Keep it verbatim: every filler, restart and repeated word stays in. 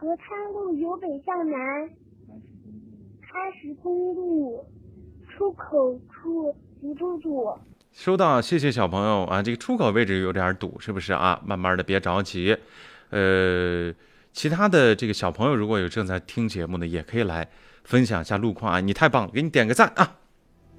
河滩路由北向南，开始公路出口处集中堵。 收到，谢谢小朋友啊。这个出口位置有点堵，是不是啊？慢慢的，别着急。呃，其他的这个小朋友如果有正在听节目的，也可以来分享一下路况啊。你太棒了，给你点个赞啊！